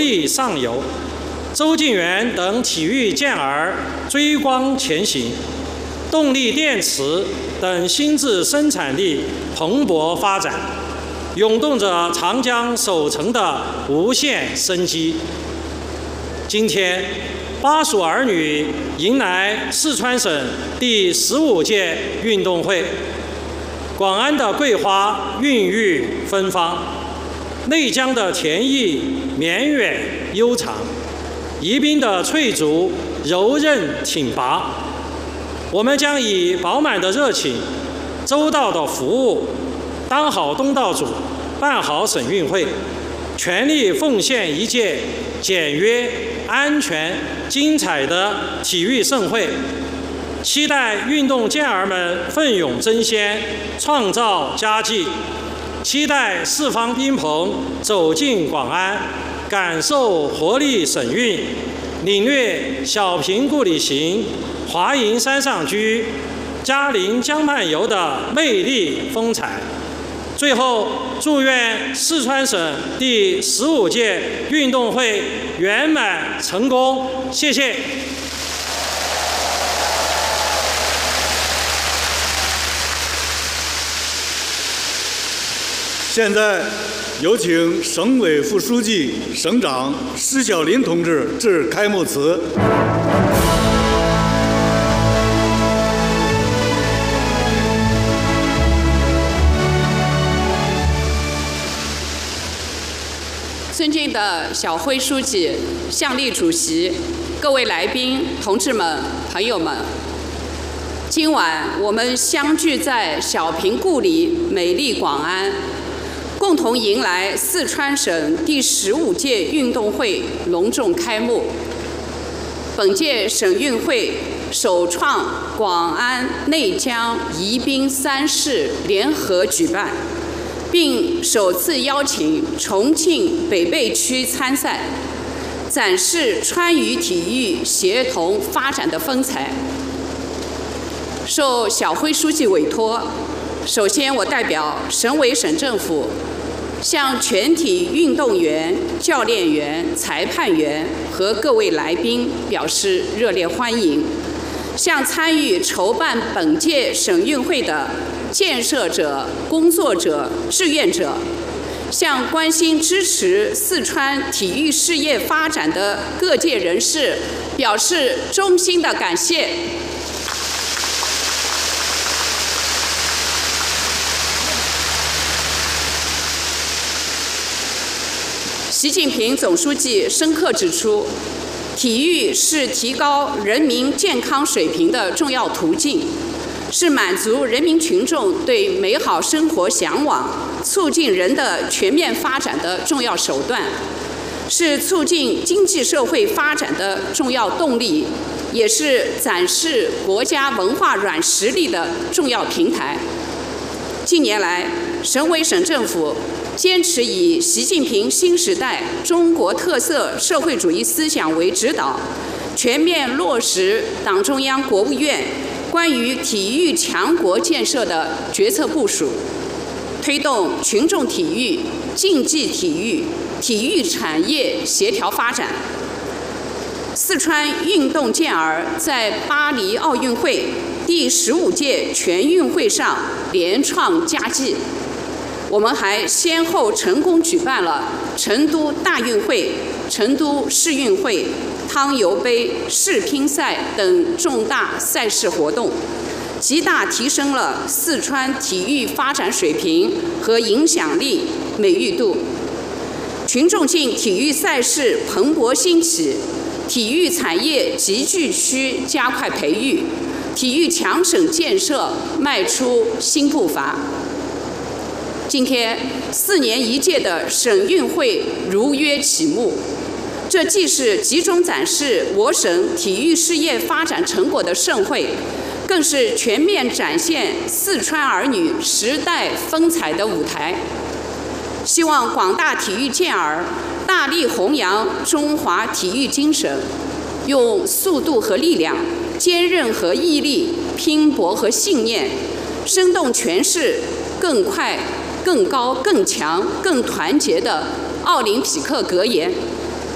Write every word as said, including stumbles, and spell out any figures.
力上游，周进元等体育健儿追光前行，动力电池等新质生产力蓬勃发展，涌动着长江守城的无限生机。今天，巴蜀儿女迎来四川省第十五届运动会，广安的桂花孕育芬芳，内江的田艺绵远悠长，宜宾的翠竹柔韧挺拔。我们将以饱满的热情、周到的服务，当好东道主，办好省运会，全力奉献一届简约、安全、精彩的体育盛会。期待运动健儿们奋勇争先，创造佳绩。期待四方宾朋走进广安，感受活力省运，领略小平故里行、华营山上居、嘉陵江畔游的魅力风采。最后，祝愿四川省第十五届运动会圆满成功。谢谢。 现在有请省委副书记、省长施小林同志致开幕词。 尊敬的小辉书记、向丽主席、各位来宾、同志们、朋友们，今晚我们相聚在小平故里美丽广安，共同迎来四川省第十五届运动会隆重开幕。本届省运会首创广安、内江、宜宾三市联合举办，并首次邀请重庆北碚区参赛，展示川渝体育协同发展的风采。受小辉书记委托，首先我代表省委省政府，向全体运动员、教练员、裁判员和各位来宾表示热烈欢迎，向参与筹办本届省运会的建设者、工作者、志愿者，向关心支持四川体育事业发展的各界人士表示衷心的感谢。习近平总书记深刻指出，体育是提高人民健康水平的重要途径，是满足人民群众对美好生活向往、促进人的全面发展的重要手段，是促进经济社会发展的重要动力，也是展示国家文化软实力的重要平台。近年来，省委省政府坚持以习近平新时代中国特色社会主义思想为指导，全面落实党中央、国务院关于体育强国建设的决策部署，推动群众体育、竞技体育、体育产业协调发展。四川运动健儿在巴黎奥运会第十五届全运会上连创佳绩。我们还先后成功举办了成都大运会、成都世运会、汤尤杯、世乒赛等重大赛事活动，极大提升了四川体育发展水平和影响力、美誉度。群众性体育赛事蓬勃兴起，体育产业集聚区加快培育，体育强省建设迈出新步伐。今天，四年一届的省运会如约启幕，这既是集中展示我省体育事业发展成果的盛会，更是全面展现四川儿女时代风采的舞台。希望广大体育健儿大力弘扬中华体育精神，用速度和力量、坚韧和毅力、拼搏和信念，生动诠释更快、更高、更强、更团结的奥林匹克格言。